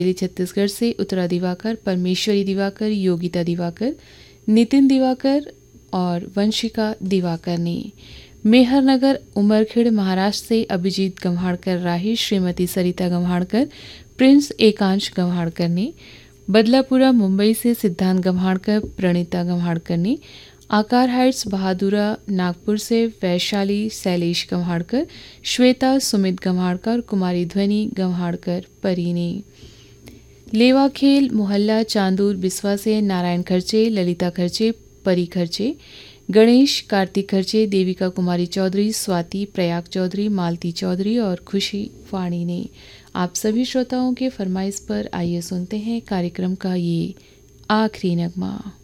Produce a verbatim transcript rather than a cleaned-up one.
छत्तीसगढ़ से उत्तरा दिवाकर, परमेश्वरी दिवाकर, योगिता दिवाकर, नितिन दिवाकर और वंशिका दिवाकर ने। मेहरनगर उमरखेड़ महाराष्ट्र से अभिजीत गम्हाड़कर राही, श्रीमती सरिता गम्हाड़कर, प्रिंस एकांश गम्हाड़कर ने। बदलापुरा मुंबई से सिद्धांत गम्हाड़कर, प्रणीता गम्हाड़कर ने। आकार हाइट्स बहादुरा नागपुर से वैशाली शैलेश गम्हाड़कर, श्वेता सुमित गम्हाड़कर, कुमारी ध्वनि गम्हाड़कर परी ने। लेवा खेल मोहल्ला चांदूर बिस्वा से नारायण खर्चे, ललिता खर्चे, परी खर्चे, गणेश कार्तिक खर्चे, देविका कुमारी चौधरी, स्वाति प्रयाग चौधरी, मालती चौधरी और खुशी वाणी ने। आप सभी श्रोताओं के फरमाइश पर आइए सुनते हैं कार्यक्रम का ये आखिरी नगमा।